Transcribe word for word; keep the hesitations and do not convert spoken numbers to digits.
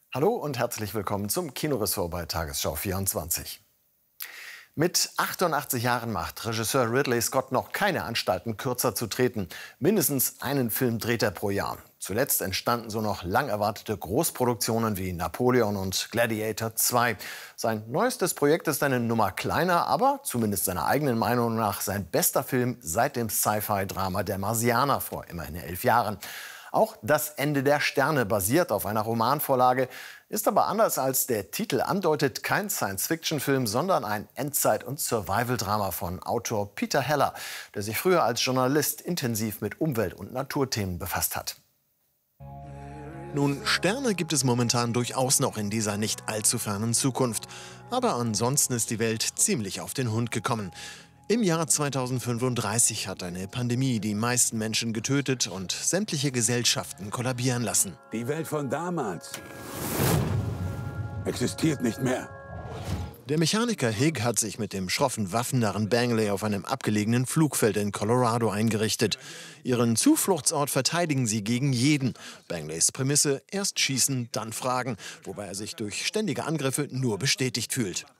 Hallo und herzlich willkommen zum Kinoressort bei Tagesschau vierundzwanzig. Mit achtundachtzig Jahren macht Regisseur Ridley Scott noch keine Anstalten, kürzer zu treten. Mindestens einen Film dreht er pro Jahr. Zuletzt entstanden so noch lang erwartete Großproduktionen wie Napoleon und Gladiator zwei. Sein neuestes Projekt ist eine Nummer kleiner, aber zumindest seiner eigenen Meinung nach sein bester Film seit dem Sci-Fi-Drama Der Marsianer vor immerhin elf Jahren. Auch Das Ende der Sterne basiert auf einer Romanvorlage, ist aber anders als der Titel andeutet kein Science-Fiction-Film, sondern ein Endzeit- und Survival-Drama von Autor Peter Heller, der sich früher als Journalist intensiv mit Umwelt- und Naturthemen befasst hat. Nun, Sterne gibt es momentan durchaus noch in dieser nicht allzu fernen Zukunft. Aber ansonsten ist die Welt ziemlich auf den Hund gekommen. Im Jahr zweitausendfünfunddreißig hat eine Pandemie die meisten Menschen getötet und sämtliche Gesellschaften kollabieren lassen. Die Welt von damals existiert nicht mehr. Der Mechaniker Hig hat sich mit dem schroffen Waffennarren Bangley auf einem abgelegenen Flugfeld in Colorado eingerichtet. Ihren Zufluchtsort verteidigen sie gegen jeden. Bangleys Prämisse: erst schießen, dann fragen, wobei er sich durch ständige Angriffe nur bestätigt fühlt.